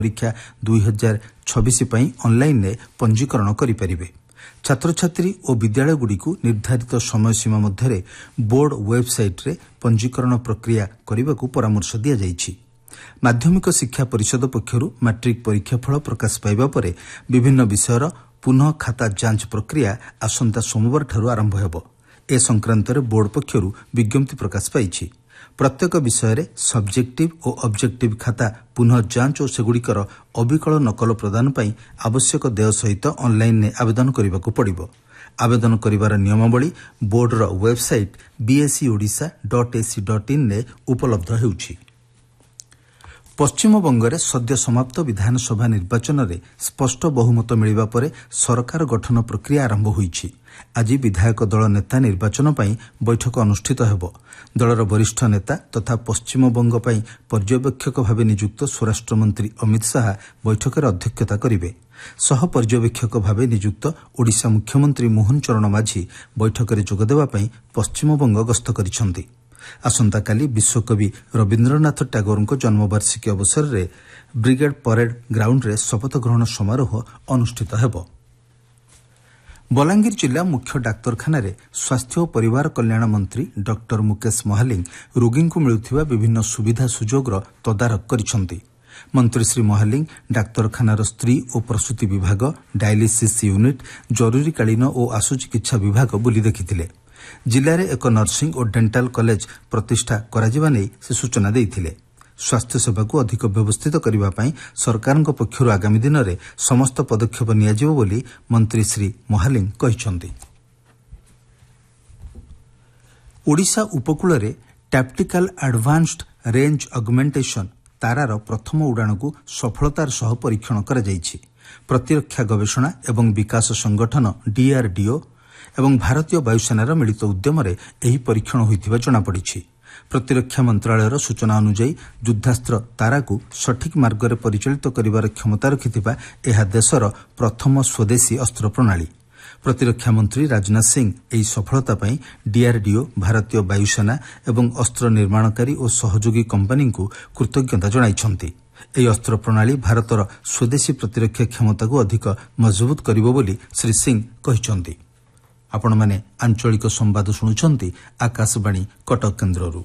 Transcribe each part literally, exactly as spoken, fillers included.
परीक्षा दुई हजार छब्बीस ऑनलाइन ने पंजीकरण करें। छात्रछात्री और विद्यालयगुड़िक निर्धारित समय सीमा मध्य बोर्ड वेबसाइट रे पंजीकरण प्रक्रिया करने को परामर्श दि जाइछि। माध्यमिक शिक्षा परिषद पक्षर मैट्रिक परीक्षाफल प्रकाश पाइबा परे विभिन्न विषयर पुनः खाता जांच प्रक्रिया आसंता सोमवार ठारू आरंभ हेबो। ए संक्रांत बोर्ड पक्षर विज्ञप्ति प्रकाश पाइछि। प्रत्येक विषय सब्जेक्टिव और ऑब्जेक्टिव खाता पुनः जांच और सेगुड़िकर अविकल नकल प्रदान पर आवश्यक देय सहित ऑनलाइन ने आवेदन करने को पड़िबो। आवेदन करिवार नियमावली border website BSE Odisha dot AC dot in ने उपलब्ध हेउछि। पश्चिमबंग सद्य समाप्त विधानसभा निर्वाचन में स्पष्ट बहुमत मिलिबा परे सरकार गठन प्रक्रिया आरंभ होईछि। आज विधायक दल नेता निर्वाचन पर बैठक अनुष्ठित हेबो। दलर वरिष्ठ नेता तथा पश्चिमबंग पर पर्यवेक्षक भाव नियुक्त स्वराष्ट्र मंत्री अमित शाह बैठक में अध्यक्षता करेंगे। सह पर्यवेक्षक भाव नियुक्त ओडिशा मुख्यमंत्री मोहन चरण माझी बैठक में जोगदेवा पश्चिमबंग गस्त करिसेंति। आसंता काली विश्वकवि रवीन्द्रनाथ टैगोर जन्मवार्षिकी अवसर में ब्रिगेड परेड ग्राउंड रे शपथ ग्रहण समारोह अनुष्ठित हेबो। बलांगीर जिला मुख्य डाक्तरखाना रे स्वास्थ्य और परिवार कल्याण मंत्री डॉक्टर मुकेश महालिंग रोगी को मिलुथिबा विभिन्न सुविधा सुजोगर तदारख करिसेंति। मंत्री श्री महालिंग डाक्तरखानार स्त्री और प्रसूति विभाग, डायलिसिस यूनिट, जरूरीकालीन और आशु चिकित्सा विभाग बुली देखिथिले। जिले में एक नर्सिंग और डेंटाल कॉलेज प्रतिष्ठा कराजिबा नै से सूचना देइथिले। स्वास्थ्य सेवा को अधिक व्यवस्थित करने सरकार पक्षर आगामी दिन में समस्त पदक्षेप नियाजिबो बोली मंत्री श्री महालिंग कहिसेंति। ओडिशा उपकूल में टैक्टिकल एडवांस्ड रेंज अगमेंटेशन तारार प्रथम उड़ाण को सफलतार सह परीक्षण करा जाइछि। प्रतिरक्षा गवेषणा एवं विकास संगठन डीआरडीओ एवं भारतीय वायुसेनार मिलित उद्यम एही परीक्षण होइथिबा जଣାपड़िछि। प्रतिरक्षा मंत्रालयर सूचना अनुसार युद्धास्त्र तारा को सठिक मार्ग में परिचालित करिवार क्षमता रखिथिबा एहा देशर प्रथम स्वदेशी अस्त्र प्रणाली। प्रतिरक्षा मंत्री राजनाथ सिंह एही सफलता पई डीआरडीओ, भारतीय वायुसेना एवं अस्त्र निर्माणकारी और सहयोगी कंपनी को कृतज्ञता जणाइछंती। एही अस्त्र प्रणाली भारतर स्वदेशी प्रतिरक्षा क्षमता को अधिक मजबूत करिबो बोली श्री सिंह कहिछंती। आपण माने आंचलिक संवाद शुणुछंती आकाशवाणी कटक केन्द्ररू।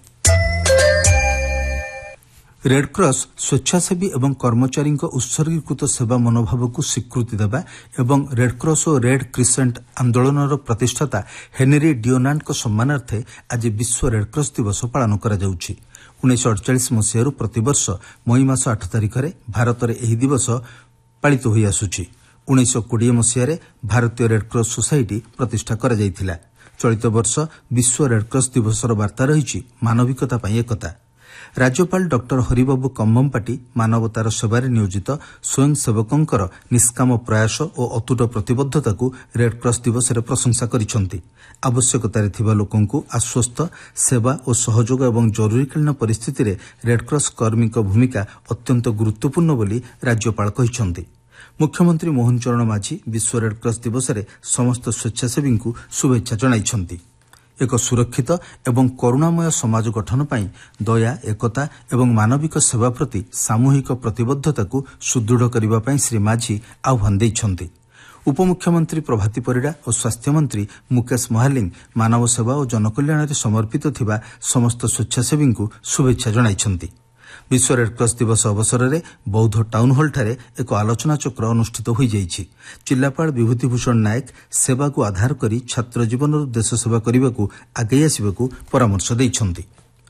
रेडक्रॉस स्वेच्छासेवी एवं कर्मचारी उत्सर्गीकृत सेवा मनोभाव को स्वीकृति देवा एवं रेडक्रॉस और रेड क्रिसेंट आंदोलन प्रतिष्ठाता हेनरी डिओनांट सम्मानार्थे आज विश्व रेडक्रॉस दिवस पालन करा जाउछि। उन्नीस अड़चाश मसीह प्रतिवर्ष मई मास आठ तारिख में भारत में यह दिवस पालित हो आसुछि। उन्नीस कोड़े मसीह भारतीय रेडक्रॉस सोसाइटी प्रतिष्ठा करा जायथिला। चलित वर्ष विश्व रेडक्रॉस दिवसर वार्ता रही मानविकता पई एकता। राज्यपाल डॉक्टर हरिबाबू कम्बमपाटी मानवतार सेवारे नियोजित स्वयंसेवकंकर निष्काम प्रयास और अतुट प्रतिबद्धता को रेडक्रॉस दिवस रे प्रशंसा करिसेंति। आवश्यकतारे थिबा लोकंकु आश्वस्त सेवा और सहयोग एवं जरूरीकालीन परिस्थिति रे रेडक्रॉस कर्मी भूमिका अत्यंत गुरुत्वपूर्ण बोली राज्यपाल कहिसेंति। मुख्यमंत्री मोहन चरण माझी विश्व रेडक्रॉस दिवस रे समस्त स्वेच्छासेवी को शुभेच्छा जणाइछंती। एक सुरक्षित एवं करुणामय समाज गठन पाई दया, एकता एवं मानविक सेवा प्रति सामूहिक प्रतिबद्धता को सुदृढ़ करने पाई श्री माझी आह्वान दैछंती। उपमुख्यमंत्री प्रभाती परिडा और स्वास्थ्य मंत्री मुकेश महालिंग मानव सेवा और जनकल्याण समर्पित थिबा समस्त स्वेच्छासेवी को शुभेच्छा जणाइछंती। विश्व रेडक्रॉस दिवस अवसर में बौद्ध टाउन हॉल ठारे एक आलोचना चक्र अनुष्ठित हो जाइछि। जिलापाल विभूतिभूषण नायक सेवा को आधार करी छात्र जीवन देश सेवा करने को आगे आसवाक परामर्श दैछंती।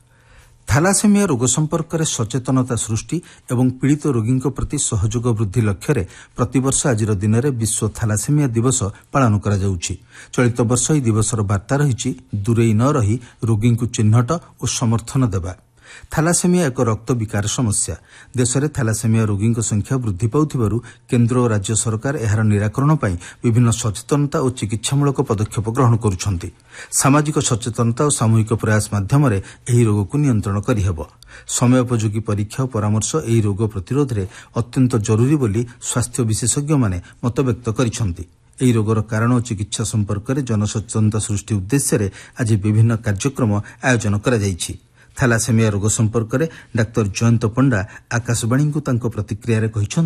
थालासेमिया रोग संपर्क में सचेतनता सृष्टि एवं पीड़ित रोगी प्रति सहयोग वृद्धि लक्ष्य प्रतिवर्ष आज दिन में विश्व थालासेमिया दिवस पालन करा जाउछि। चलित वर्ष यह दिवसर वार्ता रही दूरेई न रही रोगी को चिन्हट और समर्थन देवा। थालासेमिया एक रक्त विकार समस्या। देश में थालासेमिया रोगी संख्या वृद्धि पाउथिबारु केन्द्र और राज्य सरकार एहार निराकरण पाई विभिन्न सचेतनता और चिकित्सामूलक पदक्षेप ग्रहण करुछंती। सामाजिक सचेतनता और सामूहिक प्रयास माध्यम एही रोग को नियंत्रण करिहेबो। समयोपयोगी परीक्षा और परामर्श एही रोग प्रतिरोध में अत्यंत जरूरी बोली स्वास्थ्य विशेषज्ञ माने मत व्यक्त करिछंती। एही रोगर कारण और चिकित्सा संपर्क में जनसचेतनता सृष्टि उद्देश्य आज विभिन्न कार्यक्रम आयोजन करा जायछि। ଥାଲାସେମିଆ ରୋଗ ସମ୍ପର୍କରେ ଡାକ୍ତର ଜୟନ୍ତ ପଣ୍ଡା ଆକାଶବାଣୀକୁ ତାଙ୍କ ପ୍ରତିକ୍ରିୟାରେ କହିଛନ୍ତି,